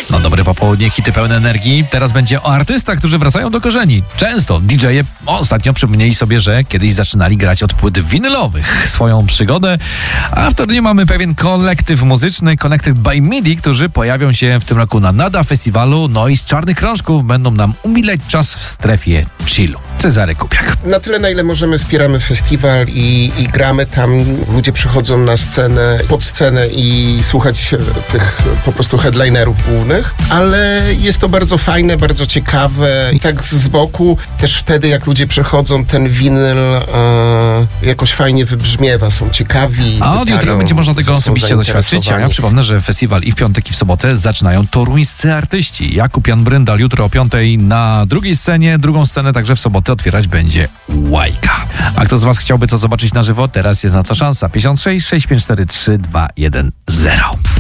No dobre popołudnie, hity pełne energii. Teraz będzie o artystach, którzy wracają do korzeni. Często DJ-e ostatnio przypomnieli sobie, że kiedyś zaczynali grać od płyt winylowych. Swoją przygodę, a w Toruniu mamy pewien kolektyw muzyczny Connected by MIDI, którzy pojawią się w tym roku na Nada Festiwalu, no i z Czarnych Krążków będą nam umilać czas w strefie chillu. Cezary Kupiak. Na tyle, na ile możemy, wspieramy festiwal i gramy tam. Ludzie przychodzą na scenę, pod scenę i słuchać tych po prostu headlinerów głównych, ale jest to bardzo fajne, bardzo ciekawe i tak z boku też wtedy, jak ludzie przychodzą, ten winyl jakoś fajnie wybrzmiewa, są ciekawi. A od jutra będzie można tego osobiście doświadczyć, a ja przypomnę, że festiwal i w piątek, i w sobotę zaczynają toruńscy artyści. Jakub Jan Bryndal jutro o 5:00 na drugiej scenie, drugą scenę także w sobotę otwierać będzie Łajka. A kto z was chciałby to zobaczyć na żywo? Teraz jest na to szansa. 56 654 3210.